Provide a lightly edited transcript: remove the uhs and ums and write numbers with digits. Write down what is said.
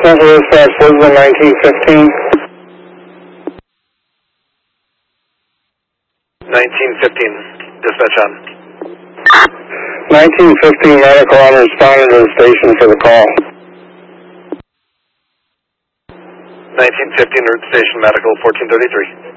Central Dispatch, Lisbon 1915. 1915, dispatch on. 1915 medical unresponded to the station for the call. 1915 route station medical 1433.